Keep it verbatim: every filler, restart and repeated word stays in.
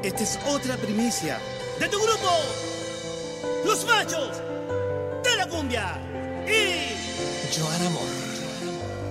Esta es otra primicia de tu grupo, Los Machos de la Cumbia y Joan Amor.